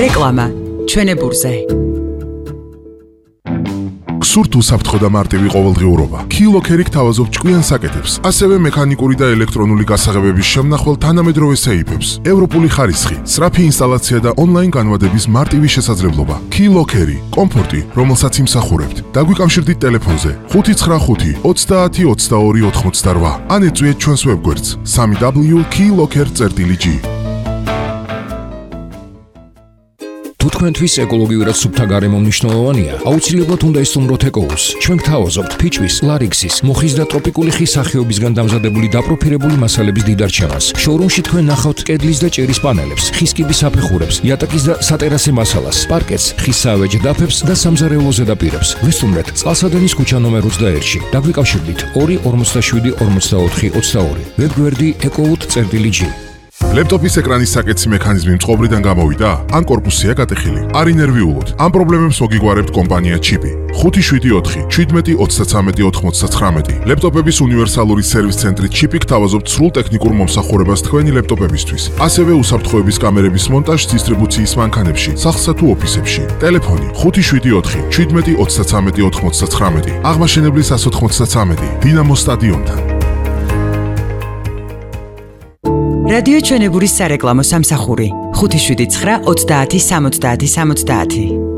რეკლამა ჩვენებურზე. გსურთ უსაფრთხო და მარტივი ყოველდღიურობა. KeyLocker-ი გთავაზობთ ჭკვიან საკეთებს, ასევე მექანიკური და ელექტრონული გასაღებების შემნახველ თანამედროვე სეიფებს, ევროპული ხარისხი, სწრაფი ინსტალაცია და ონლაინ განვადების მარტივი შესაძლებლობა. KeyLocker-ი, კომფორტი, რომელსაც იმსახურებთ. დაგვიკავშირდით ტელეფონზე 595 30 22 88 ან ეწვიეთ ჩვენს ვებგვერდს www.keylocker.gr. თუ თქვენთვის ეკოლოგიურად სუფთა გარემო მნიშვნელოვანია, აუცილებლად უნდა ისწავლოთ ეკოუს. ჩვენ გთავაზობთ ფიჩვის, ლარიქსის, მოხის და ტროპიკული ხის სახეობისგან დამზადებული დაპროფილებული მასალების დიდარჩევას. შოურუმში თქვენ ნახავთ კედლის და ჭერის პანელებს, ხის კიბის საფეხურებს, იატაკის და სატერასე მასალას, პარკეტს, ხის საავეჯ დაფებს და სამზარეულო ზედაპირებს. ვესტუმრეთ წყალსადენის ქუჩა ნომერ 21-ში. დაგვიკავშირდით 2 47 44 22. ვებგვერდი ecout.gr. ლეპტოპის ეკრანის საკეთსი მექანიზმი მწყობრიდან გამოვიდა? ან კორპუსია გატეხილი? არ ინერვიულოთ. ამ პრობლემებს მოგიგგვარებთ კომპანია ჩიპი. 574 17 33 99. ლეპტოპების უნივერსალური სერვის ცენტრი ჩიპი გთავაზობთ სრულ ტექნიკურ მომსახურებას თქვენი ლეპტოპებისთვის. ასევე უსაფრთხოების კამერების მონტაჟს დისტრიბუციის მანქანებში, სახლსა თუ ოფისებში. ტელეფონი 574 17 33 99. აღმაშენებლის 193 დინამო სტადიონთან. რადიო ჩვენებურის სარეკლამო სამსახური 579 30 70 70.